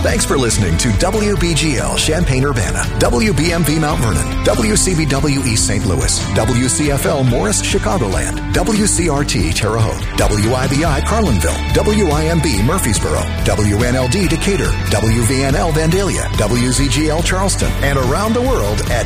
Thanks for listening to WBGL Champaign-Urbana, WBMV Mount Vernon, WCBW East St. Louis, WCFL Morris Chicagoland, WCRT Terre Haute, WIBI Carlinville, WIMB Murfreesboro, WNLD Decatur, WVNL Vandalia, WZGL Charleston, and around the world at